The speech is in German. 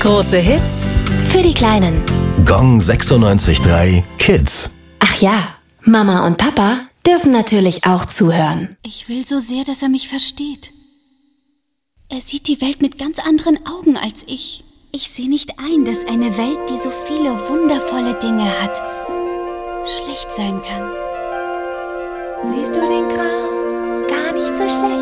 Große Hits für die Kleinen. Gong 96.3 Kids. Ach ja, Mama und Papa dürfen natürlich auch zuhören. Ich will so sehr, dass er mich versteht. Er sieht die Welt mit ganz anderen Augen als ich. Ich sehe nicht ein, dass eine Welt, die so viele wundervolle Dinge hat, schlecht sein kann. Siehst du den Kram? Gar nicht so schlecht.